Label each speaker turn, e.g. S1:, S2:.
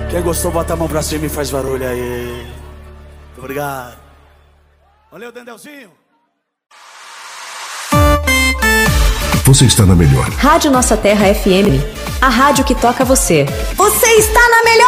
S1: Quem gostou, bota a mão pra cima e faz barulho aí. Muito obrigado. Valeu, Dendelzinho.
S2: Você está na melhor.
S3: Rádio Nossa Terra FM, a rádio que toca você.
S4: Você está na melhor.